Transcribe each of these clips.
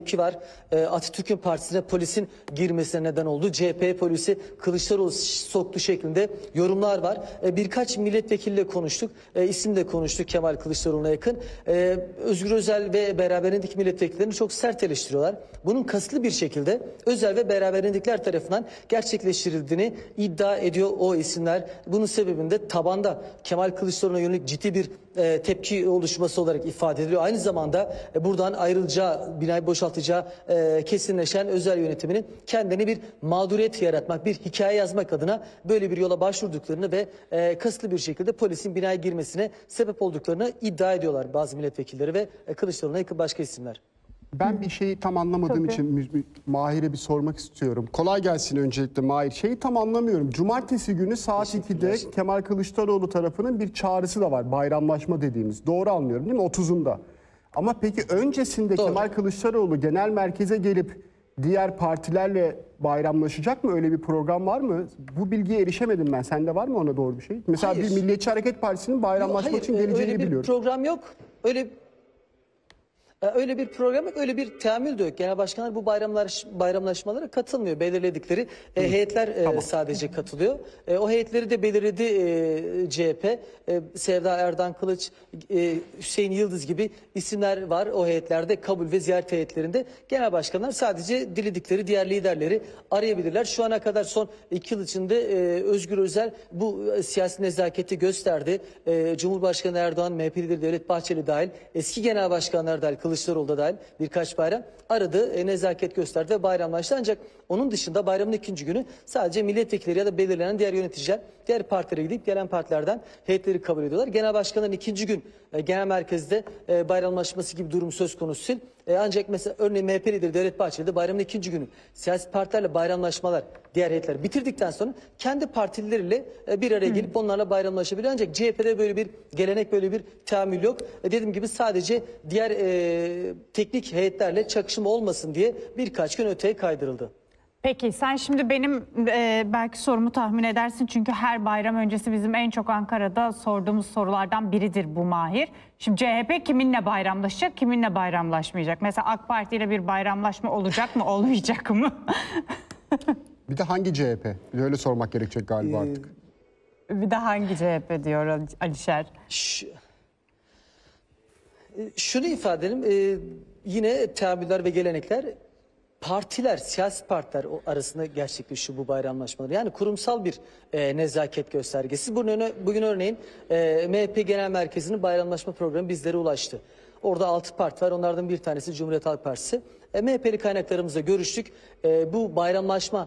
var. Atatürk'ün partisine polisin girmesine neden oldu. CHP polisi Kılıçdaroğlu soktu şeklinde yorumlar var. Birkaç milletvekiliyle konuştuk. İsim de konuştuk Kemal Kılıçdaroğlu'na yakın. Özgür Özel ve beraberindeki milletvekillerini çok sert eleştiriyorlar. Bunun kasıtlı bir şekilde Özel ve beraberindekiler tarafından gerçekleştirildiğini iddia ediyor o isimler. Bunun sebebinde tabanda Kemal Kılıçdaroğlu'na yönelik ciddi bir tepki oluşması olarak ifade ediliyor. Aynı zamanda buradan ayrılacağı, binayı boşaltacağı kesinleşen özel yönetiminin kendine bir mağduriyet yaratmak, bir hikaye yazmak adına böyle bir yola başvurduklarını ve kasıtlı bir şekilde polisin binaya girmesine sebep olduklarını iddia ediyorlar bazı milletvekilleri ve Kılıçdaroğlu'na yakın başka isimler. Ben bir şeyi tam anlamadığım için Mahir'e bir sormak istiyorum. Kolay gelsin öncelikle Mahir. Şeyi tam anlamıyorum. Cumartesi günü saat 2'de Kemal Kılıçdaroğlu tarafının bir çağrısı da var. Bayramlaşma dediğimiz. Doğru anlıyorum değil mi? 30'unda. Ama peki öncesinde Doğru. Kemal Kılıçdaroğlu genel merkeze gelip diğer partilerle bayramlaşacak mı? Öyle bir program var mı? Bu bilgiye erişemedim ben. Sende var mı ona doğru bir şey? Mesela Hayır. bir Milliyetçi Hareket Partisi'nin bayramlaşmak için geleceğini öyle bir biliyorum. program yok. Öyle bir program yok, öyle bir teamül de yok. Genel başkanlar bu bayramlaşmalara katılmıyor. Belirledikleri heyetler sadece katılıyor. O heyetleri de belirledi CHP. Sevda Erdan Kılıç, Hüseyin Yıldız gibi isimler var o heyetlerde, kabul ve ziyaret heyetlerinde. Genel başkanlar sadece diledikleri diğer liderleri arayabilirler. Şu ana kadar son 2 yıl içinde Özgür Özel bu siyasi nezaketi gösterdi. Cumhurbaşkanı Erdoğan, MHP lideri Devlet Bahçeli dahil, eski genel başkanlar dahil, Kılıçdaroğlu da dahil birkaç bayram aradı, nezaket gösterdi ve bayramlaştı. Ancak onun dışında bayramın ikinci günü sadece milletvekilleri ya da belirlenen diğer yöneticiler diğer partilere gidip gelen partilerden heyetleri kabul ediyorlar. Genel başkanların ikinci gün genel merkezde bayramlaşması gibi durum söz konusu değil. Ancak mesela örneğin MHP lideri Devlet Bahçeli de bayramın ikinci günü siyasi partilerle bayramlaşmalar, diğer heyetler bitirdikten sonra kendi partileriyle bir araya gelip onlarla bayramlaşabiliyor. Ancak CHP'de böyle bir gelenek, böyle bir teamül yok. Dediğim gibi sadece diğer teknik heyetlerle çakışma olmasın diye birkaç gün öteye kaydırıldı. Peki sen şimdi benim belki sorumu tahmin edersin çünkü her bayram öncesi bizim en çok Ankara'da sorduğumuz sorulardan biridir bu Mahir. Şimdi CHP kiminle bayramlaşacak, kiminle bayramlaşmayacak? Mesela AK Parti ile bir bayramlaşma olacak mı, olmayacak mı? Bir de hangi CHP? Öyle sormak gerekecek galiba artık. Bir de hangi CHP diyor Alişer? Şunu ifade edelim, yine teamüller ve gelenekler partiler, siyasi partiler arasında gerçekleşiyor bu bayramlaşmalar. Yani kurumsal bir nezaket göstergesi. Bugün örneğin MHP Genel Merkezi'nin bayramlaşma programı bizlere ulaştı. Orada 6 parti var. Onlardan bir tanesi Cumhuriyet Halk Partisi. MHP'li kaynaklarımızla görüştük. Bu bayramlaşma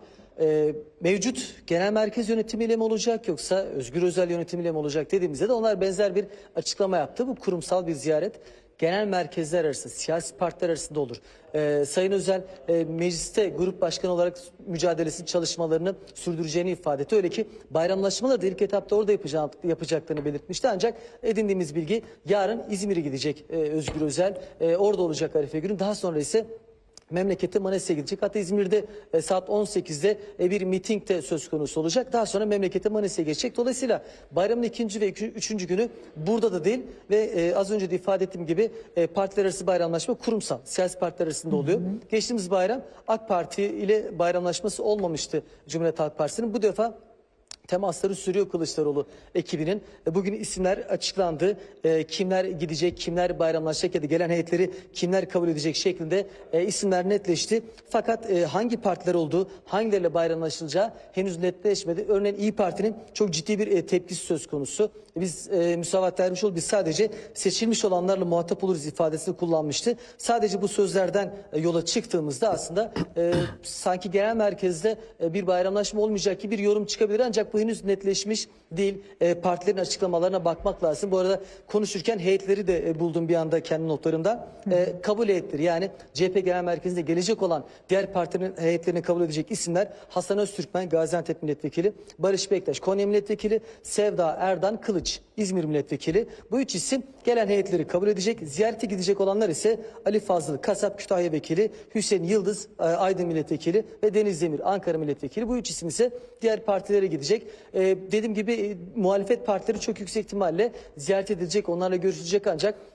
mevcut genel merkez yönetimiyle mi olacak yoksa Özgür Özel yönetimiyle mi olacak dediğimizde de onlar benzer bir açıklama yaptı. Bu kurumsal bir ziyaret. Genel merkezler arasında, siyasi partiler arasında olur. Sayın Özel mecliste grup başkanı olarak mücadelesi çalışmalarını sürdüreceğini ifade etti. Öyle ki bayramlaşmaları da ilk etapta orada yapacaklarını belirtmişti. Ancak edindiğimiz bilgi yarın İzmir'e gidecek Özgür Özel. Orada olacak Arife günü. Daha sonra ise memlekete Manisa'ya gidecek. Hatta İzmir'de saat 18'de bir miting de söz konusu olacak. Daha sonra memlekete Manisa'ya geçecek. Dolayısıyla bayramın ikinci ve üçüncü günü burada da değil ve az önce de ifade ettiğim gibi partiler arası bayramlaşma kurumsal, siyasi partiler arasında oluyor. Geçtiğimiz bayram AK Parti ile bayramlaşması olmamıştı Cumhuriyet Halk Partisi'nin. Bu defa temasları sürüyor Kılıçdaroğlu ekibinin. Bugün isimler açıklandı. Kimler gidecek, kimler bayramlaşacak ya da gelen heyetleri kimler kabul edecek şeklinde isimler netleşti. Fakat hangi partiler olduğu, hangileriyle bayramlaşılacağı henüz netleşmedi. Örneğin İYİ Parti'nin çok ciddi bir tepkisi söz konusu. Biz müsavat vermiş olduk. Biz sadece seçilmiş olanlarla muhatap oluruz ifadesini kullanmıştı. Sadece bu sözlerden yola çıktığımızda aslında sanki genel merkezde bir bayramlaşma olmayacak gibi bir yorum çıkabilir. Ancak bu henüz netleşmiş değil. Partilerin açıklamalarına bakmak lazım. Bu arada konuşurken heyetleri de buldum bir anda kendi notlarımda. Kabul heyetleri, yani CHP Genel Merkezi'nde gelecek olan diğer partilerin heyetlerini kabul edecek isimler: Hasan Öztürkmen, Gaziantep Milletvekili; Barış Bektaş, Konya Milletvekili; Sevda Erdan Kılıç, İzmir Milletvekili. Bu 3 isim gelen heyetleri kabul edecek. Ziyarete gidecek olanlar ise Ali Fazıl Kasap, Kütahya Vekili; Hüseyin Yıldız, Aydın Milletvekili ve Deniz Demir, Ankara Milletvekili. Bu 3 isim ise diğer partilere gidecek. Dediğim gibi muhalefet partileri çok yüksek ihtimalle ziyaret edilecek, onlarla görüşülecek, ancak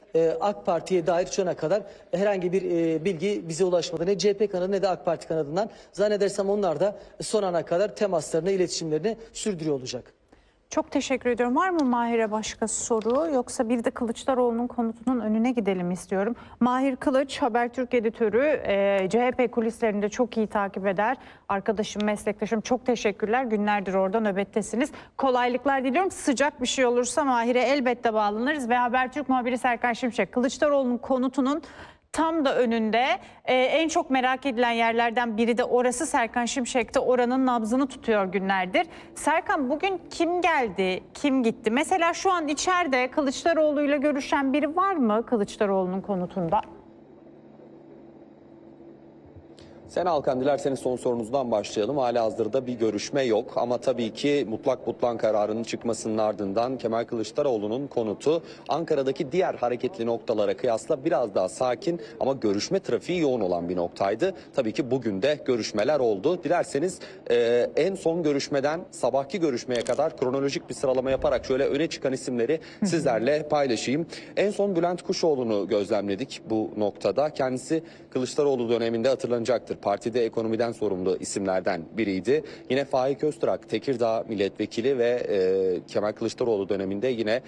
AK Parti'ye dair şu ana kadar herhangi bir bilgi bize ulaşmadı. Ne CHP kanadı ne de AK Parti kanadından. Zannedersem onlar da son ana kadar temaslarını, iletişimlerini sürdürüyor olacak. Çok teşekkür ediyorum. Var mı Mahir'e başka soru, yoksa bir de Kılıçdaroğlu'nun konutunun önüne gidelim istiyorum. Mahir Kılıç, Habertürk editörü, CHP kulislerinde çok iyi takip eder. Arkadaşım, meslektaşım, çok teşekkürler. Günlerdir orada nöbettesiniz. Kolaylıklar diliyorum. Sıcak bir şey olursa Mahir'e elbette bağlanırız ve Habertürk muhabiri Serkan Şimşek, Kılıçdaroğlu'nun konutunun tam da önünde, en çok merak edilen yerlerden biri de orası. Serkan Şimşek de oranın nabzını tutuyor günlerdir. Serkan, bugün kim geldi, kim gitti? Mesela şu an içeride Kılıçdaroğlu'yla görüşen biri var mı Kılıçdaroğlu'nun konutunda? Sen Alkan, dilerseniz son sorunuzdan başlayalım. Halihazırda bir görüşme yok ama tabii ki mutlak butlan kararının çıkmasının ardından Kemal Kılıçdaroğlu'nun konutu Ankara'daki diğer hareketli noktalara kıyasla biraz daha sakin ama görüşme trafiği yoğun olan bir noktaydı. Tabii ki bugün de görüşmeler oldu. Dilerseniz en son görüşmeden sabahki görüşmeye kadar kronolojik bir sıralama yaparak şöyle öne çıkan isimleri sizlerle paylaşayım. En son Bülent Kuşoğlu'nu gözlemledik bu noktada. Kendisi Kılıçdaroğlu döneminde hatırlanacaktır. Partide ekonomiden sorumlu isimlerden biriydi. Yine Faik Öztürk, Tekirdağ milletvekili ve Kemal Kılıçdaroğlu döneminde yine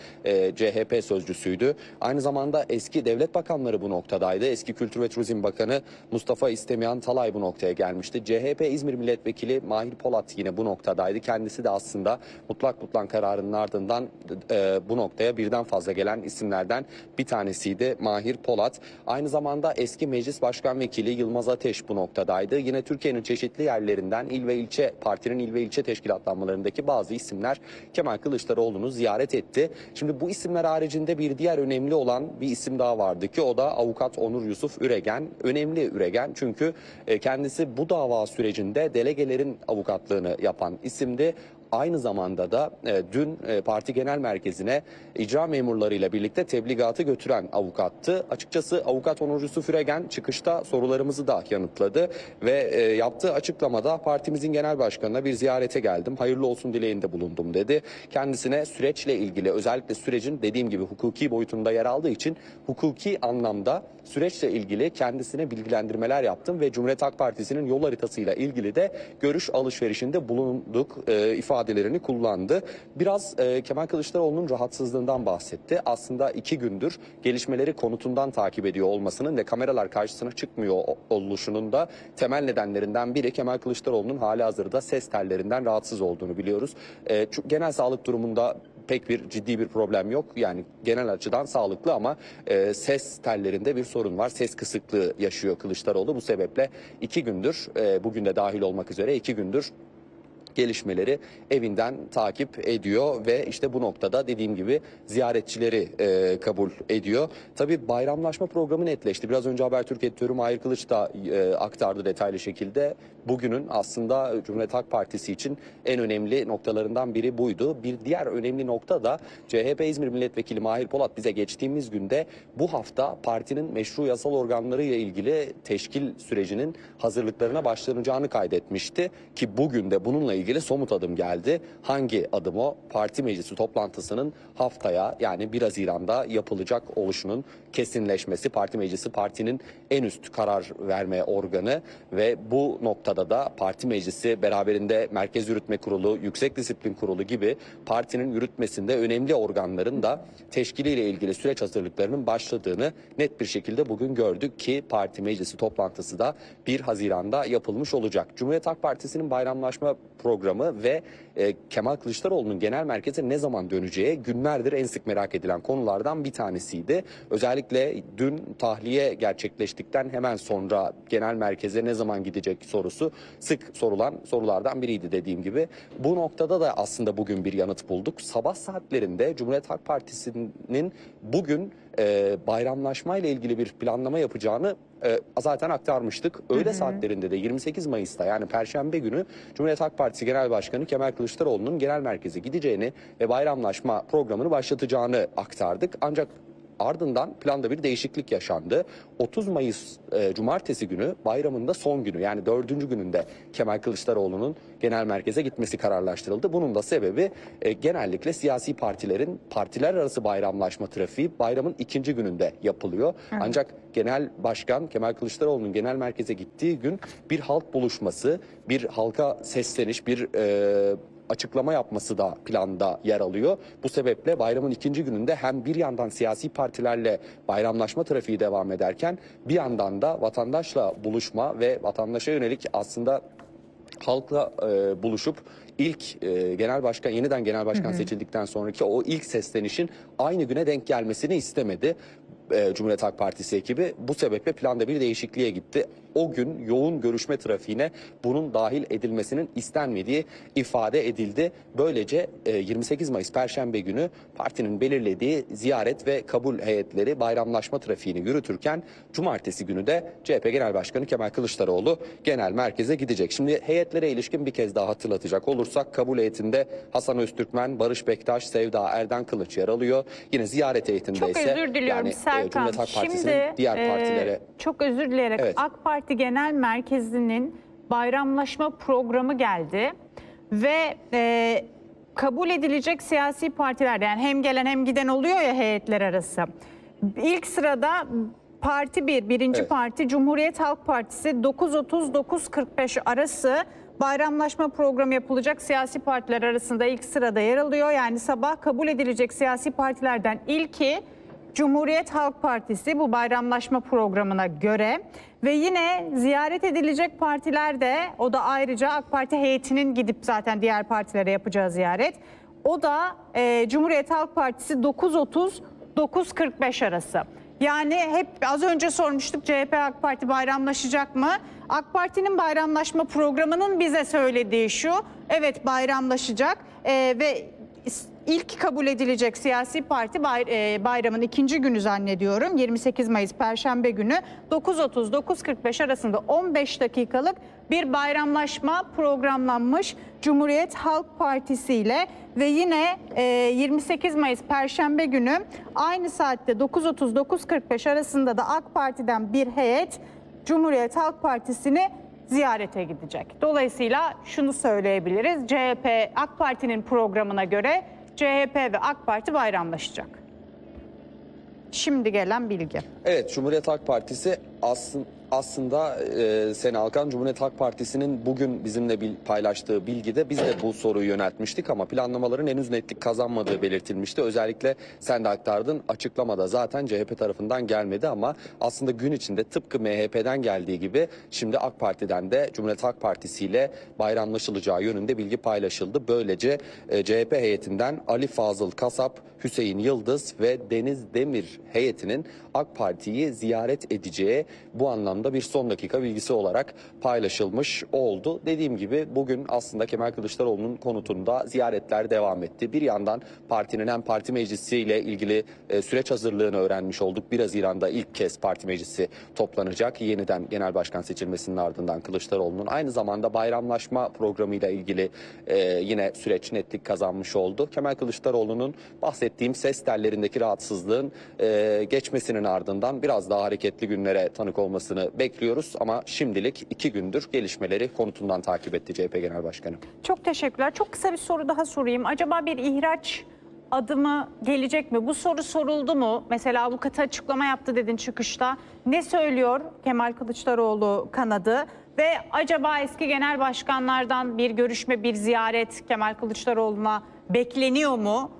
CHP sözcüsüydü. Aynı zamanda eski devlet bakanları bu noktadaydı. Eski Kültür ve Turizm Bakanı Mustafa İstemihan Talay bu noktaya gelmişti. CHP İzmir milletvekili Mahir Polat yine bu noktadaydı. Kendisi de aslında mutlak butlan kararının ardından bu noktaya birden fazla gelen isimlerden bir tanesiydi Mahir Polat. Aynı zamanda eski Meclis Başkan Vekili Yılmaz Ateş bu noktadaydı. Yine Türkiye'nin çeşitli yerlerinden il ve ilçe, partinin il ve ilçe teşkilatlanmalarındaki bazı isimler Kemal Kılıçdaroğlu'nu ziyaret etti. Şimdi bu isimler haricinde bir diğer önemli olan bir isim daha vardı ki o da avukat Onur Yusuf Üregen. Önemli Üregen çünkü kendisi bu dava sürecinde delegelerin avukatlığını yapan isimdi. Aynı zamanda da dün parti genel merkezine icra memurlarıyla birlikte tebligatı götüren avukattı. Açıkçası avukat Onur Yusuf Üregen çıkışta sorularımızı da yanıtladı ve yaptığı açıklamada partimizin genel başkanına bir ziyarete geldim, hayırlı olsun dileğinde bulundum dedi. Kendisine süreçle ilgili, özellikle sürecin dediğim gibi hukuki boyutunda yer aldığı için hukuki anlamda süreçle ilgili kendisine bilgilendirmeler yaptım ve Cumhuriyet Halk Partisi'nin yol haritasıyla ilgili de görüş alışverişinde bulunduk ifadelerini kullandı. Biraz Kemal Kılıçdaroğlu'nun rahatsızlığından bahsetti. Aslında 2 gündür gelişmeleri konutundan takip ediyor olmasının ve kameralar karşısına çıkmıyor oluşunun da temel nedenlerinden biri Kemal Kılıçdaroğlu'nun halihazırda ses tellerinden rahatsız olduğunu biliyoruz. Genel sağlık durumunda pek ciddi bir problem yok. Yani genel açıdan sağlıklı ama ses tellerinde bir sorun var. Ses kısıklığı yaşıyor Kılıçdaroğlu. Bu sebeple 2 gündür, bugün de dahil olmak üzere 2 gündür gelişmeleri evinden takip ediyor ve işte bu noktada dediğim gibi ziyaretçileri kabul ediyor. Tabii bayramlaşma programı netleşti. Biraz önce Habertürk editörü Mahir Kılıç da aktardı detaylı şekilde. Bugünün aslında Cumhuriyet Halk Partisi için en önemli noktalarından biri buydu. Bir diğer önemli nokta da CHP İzmir Milletvekili Mahir Polat bize geçtiğimiz günde bu hafta partinin meşru yasal organları ile ilgili teşkil sürecinin hazırlıklarına başlanacağını kaydetmişti ki bugün de bununla ilgili somut adım geldi. Hangi adım o? Parti meclisi toplantısının haftaya, yani 1 Haziran'da yapılacak oluşunun kesinleşmesi. Parti meclisi partinin en üst karar verme organı ve bu noktada da parti meclisi beraberinde Merkez Yürütme Kurulu, Yüksek Disiplin Kurulu gibi partinin yürütmesinde önemli organların da teşkiliyle ilgili süreç hazırlıklarının başladığını net bir şekilde bugün gördük ki parti meclisi toplantısı da 1 Haziran'da yapılmış olacak. Cumhuriyet Halk Partisi'nin bayramlaşma programı ve Kemal Kılıçdaroğlu'nun genel merkeze ne zaman döneceği günlerdir en sık merak edilen konulardan bir tanesiydi. Özellikle dün tahliye gerçekleştikten hemen sonra genel merkeze ne zaman gidecek sorusu sık sorulan sorulardan biriydi dediğim gibi. Bu noktada da aslında bugün bir yanıt bulduk. Sabah saatlerinde Cumhuriyet Halk Partisi'nin bugün bayramlaşma ile ilgili bir planlama yapacağını zaten aktarmıştık. Öğle saatlerinde de 28 Mayıs'ta yani Perşembe günü Cumhuriyet Halk Partisi Genel Başkanı Kemal Kılıçdaroğlu'nun genel merkeze gideceğini ve bayramlaşma programını başlatacağını aktardık. Ancak Ardından planda bir değişiklik yaşandı. 30 Mayıs Cumartesi günü bayramın da son günü, yani 4. gününde Kemal Kılıçdaroğlu'nun genel merkeze gitmesi kararlaştırıldı. Bunun da sebebi genellikle siyasi partilerin partiler arası bayramlaşma trafiği bayramın 2. gününde yapılıyor. Evet. Ancak Genel Başkan Kemal Kılıçdaroğlu'nun genel merkeze gittiği gün bir halk buluşması, bir halka sesleniş, bir açıklama yapması da planda yer alıyor. Bu sebeple bayramın 2. gününde hem bir yandan siyasi partilerle bayramlaşma trafiği devam ederken bir yandan da vatandaşla buluşma ve vatandaşa yönelik aslında halkla buluşup ilk yeniden genel başkan seçildikten sonraki o ilk seslenişin aynı güne denk gelmesini istemedi Cumhuriyet Halk Partisi ekibi. Bu sebeple planda bir değişikliğe gitti. O gün yoğun görüşme trafiğine bunun dahil edilmesinin istenmediği ifade edildi. Böylece 28 Mayıs Perşembe günü partinin belirlediği ziyaret ve kabul heyetleri bayramlaşma trafiğini yürütürken Cumartesi günü de CHP Genel Başkanı Kemal Kılıçdaroğlu genel merkeze gidecek. Şimdi heyetlere ilişkin bir kez daha hatırlatacak olursak kabul heyetinde Hasan Öztürkmen, Barış Bektaş, Sevda Erden Kılıç yer alıyor. Yine ziyaret heyetinde çok ise özür diliyorum Serkan. Cumhuriyet Halk Partisi'nin diğer partilere... Çok özür dileyerek AK Parti Genel Merkezi'nin bayramlaşma programı geldi ve kabul edilecek siyasi partiler, yani hem gelen hem giden oluyor ya heyetler arası. İlk sırada Parti 1, birinci parti Cumhuriyet Halk Partisi 9.30-9.45 arası bayramlaşma programı yapılacak siyasi partiler arasında ilk sırada yer alıyor. Yani sabah kabul edilecek siyasi partilerden ilki Cumhuriyet Halk Partisi bu bayramlaşma programına göre ve yine ziyaret edilecek partiler de, o da ayrıca AK Parti heyetinin gidip zaten diğer partilere yapacağı ziyaret. O da Cumhuriyet Halk Partisi 9.30-9.45 arası. Yani hep az önce sormuştuk, CHP AK Parti bayramlaşacak mı? AK Parti'nin bayramlaşma programının bize söylediği şu: evet bayramlaşacak ve İlk kabul edilecek siyasi parti bayramın 2. günü zannediyorum 28 Mayıs Perşembe günü 9.30-9.45 arasında 15 dakikalık bir bayramlaşma programlanmış Cumhuriyet Halk Partisi ile ve yine 28 Mayıs Perşembe günü aynı saatte 9.30-9.45 arasında da AK Parti'den bir heyet Cumhuriyet Halk Partisi'ni ziyarete gidecek. Dolayısıyla şunu söyleyebiliriz: CHP AK Parti'nin programına göre CHP ve AK Parti bayramlaşacak. Şimdi gelen bilgi. Evet, Cumhuriyet Halk Partisi aslında Sayın Alkan, Cumhuriyet Halk Partisi'nin bugün bizimle paylaştığı bilgide biz de bu soruyu yöneltmiştik ama planlamaların henüz netlik kazanmadığı belirtilmişti. Özellikle sen de aktardın, açıklamada zaten CHP tarafından gelmedi ama aslında gün içinde tıpkı MHP'den geldiği gibi şimdi AK Parti'den de Cumhuriyet Halk Partisi ile bayramlaşılacağı yönünde bilgi paylaşıldı. Böylece CHP heyetinden Ali Fazıl Kasap, Hüseyin Yıldız ve Deniz Demir heyetinin AK Parti'yi ziyaret edeceği bu anlamda bir son dakika bilgisi olarak paylaşılmış oldu. Dediğim gibi bugün aslında Kemal Kılıçdaroğlu'nun konutunda ziyaretler devam etti. Bir yandan partinin hem parti meclisiyle ilgili süreç hazırlığını öğrenmiş olduk. 1 Haziran'da ilk kez parti meclisi toplanacak. Yeniden genel başkan seçilmesinin ardından Kılıçdaroğlu'nun aynı zamanda bayramlaşma programıyla ilgili yine süreç netlik kazanmış oldu. Kemal Kılıçdaroğlu'nun bahsettiğim ses tellerindeki rahatsızlığın geçmesinin ardından biraz daha hareketli günlere tanık olmasını bekliyoruz ama şimdilik 2 gündür gelişmeleri konutundan takip etti CHP Genel Başkanı. Çok teşekkürler. Çok kısa bir soru daha sorayım. Acaba bir ihraç adımı gelecek mi? Bu soru soruldu mu? Mesela avukatı açıklama yaptı dedin çıkışta. Ne söylüyor Kemal Kılıçdaroğlu kanadı? Ve acaba eski genel başkanlardan bir görüşme, bir ziyaret Kemal Kılıçdaroğlu'na bekleniyor mu?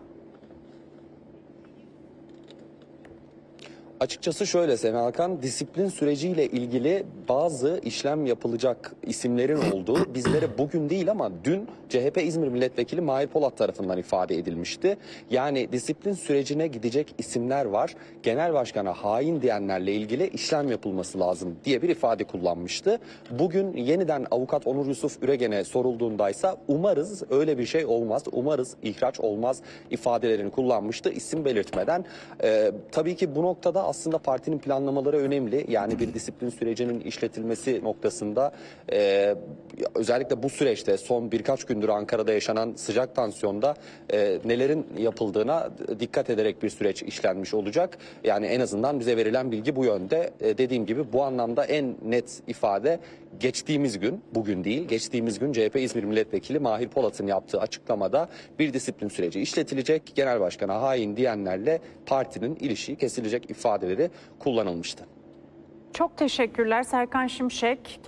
Açıkçası şöyle Semih Hakan, disiplin süreciyle ilgili bazı işlem yapılacak isimlerin olduğu bizlere bugün değil ama dün CHP İzmir Milletvekili Mahir Polat tarafından ifade edilmişti. Yani disiplin sürecine gidecek isimler var. Genel başkana hain diyenlerle ilgili işlem yapılması lazım diye bir ifade kullanmıştı. Bugün yeniden avukat Onur Yusuf Üregen'e sorulduğundaysa umarız öyle bir şey olmaz, umarız ihraç olmaz ifadelerini kullanmıştı isim belirtmeden. Tabii ki bu noktada aslında partinin planlamaları önemli. Yani bir disiplin sürecinin işletilmesi noktasında özellikle bu süreçte son birkaç gündür Ankara'da yaşanan sıcak tansiyonda nelerin yapıldığına dikkat ederek bir süreç işlenmiş olacak. Yani en azından bize verilen bilgi bu yönde. Dediğim gibi bu anlamda en net ifade geçtiğimiz gün, bugün değil, geçtiğimiz gün CHP İzmir Milletvekili Mahir Polat'ın yaptığı açıklamada bir disiplin süreci işletilecek. Genel başkana hain diyenlerle partinin ilişiği kesilecek ifadeleri kullanılmıştı. Çok teşekkürler Serkan Şimşek.